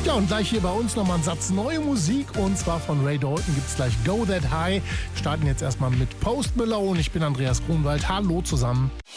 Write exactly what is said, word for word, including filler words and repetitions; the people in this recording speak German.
Ja, und gleich hier bei uns nochmal ein Satz neue Musik. Und zwar von Ray Dalton gibt es gleich Go That High. Wir starten jetzt erstmal mit Post Malone. Ich bin Andreas Grunwald. Hallo zusammen.